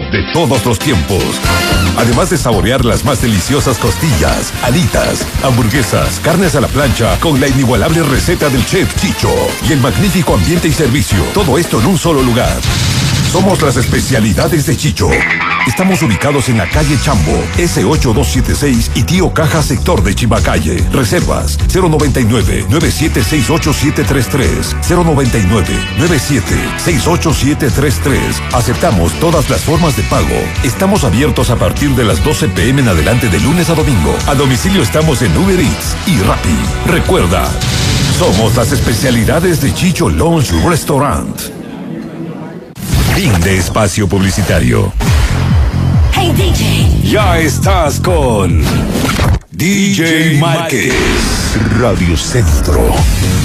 de todos los tiempos. Además de saborear las más deliciosas costillas, alitas, hamburguesas, carnes a la plancha con la inigualable receta del chef Chicho y el magnífico ambiente y servicio. Todo esto en un solo lugar. Somos las especialidades de Chicho. Estamos ubicados en la calle Chambo, S8276 y Tío Caja, sector de Chimacalle. Reservas 099-9768733. 099-9768733. Aceptamos todas las formas de pago. Estamos abiertos a partir de las 12 p.m. en adelante de lunes a domingo. A domicilio estamos en Uber Eats y Rappi. Recuerda, somos las especialidades de Chicho Lounge Restaurant. Fin de espacio publicitario. Hey DJ. Ya estás con DJ Márquez, Radio Centro.